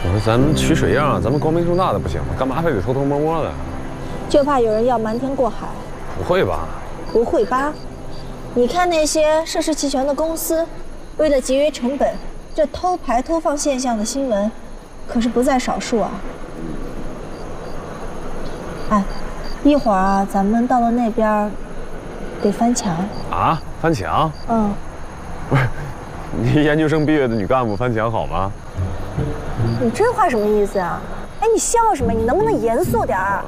我说咱们取水样，咱们光明正大的不行吗？干嘛非得偷偷摸摸的？ 就怕有人要瞒天过海。 不会吧？ 不会吧？你看那些涉世齐全的公司，为了节约成本，这偷排偷放现象的新闻，可是不在少数啊。哎，一会儿啊，咱们到了那边，得翻墙啊？翻墙？ 嗯。 不是，你研究生毕业的女干部翻墙好吗？ 你这话什么意思啊？哎，你笑什么？你能不能严肃点儿？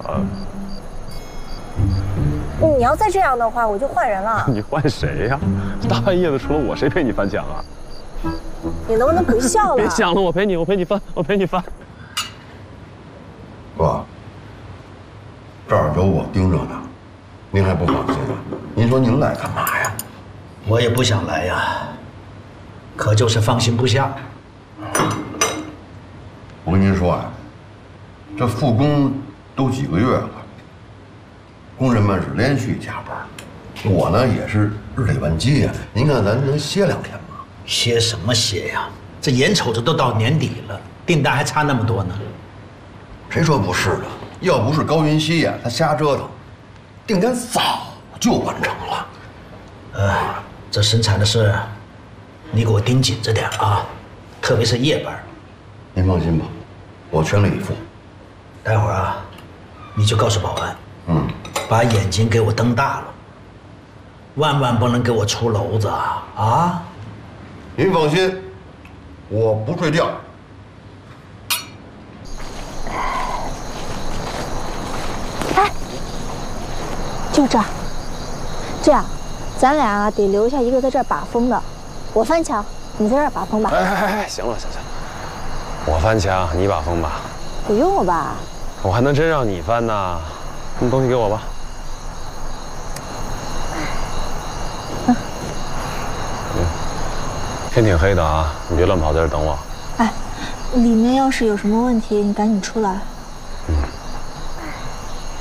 你要再这样的话，我就换人了。 你换谁呀？大半夜的，除了我，谁陪你翻墙啊？ 你能不能不笑了？ 别想了，我陪你，我陪你翻，我陪你翻。 哥，这儿有我盯着呢，您还不放心啊？您说您来干嘛呀？ 我也不想来呀，可就是放心不下。 我跟您说啊，这复工都几个月了，工人们是连续加班，我呢也是日理万机呀。您看咱能歇2天吗？ 歇什么歇呀？这眼瞅着都到年底了，订单还差那么多呢。 谁说不是的？要不是高云熙呀，他瞎折腾，订单早就完成了。 这生产的事，你给我盯紧着点啊，特别是夜班。 您放心吧，我全力以赴。 待会儿啊，你就告诉保安，把眼睛给我瞪大了，万万不能给我出篓子啊！啊！ 您放心，我不睡觉。 哎，就这儿，这样，咱俩啊得留下一个在这儿把风的，我翻墙，你在这儿把风吧。 哎，行了，行，我翻墙，你把风吧。 不用了吧？ 我还能真让你翻呢？那东西给我吧。天挺黑的啊，你别乱跑，在这等我。 哎，里面要是有什么问题，你赶紧出来。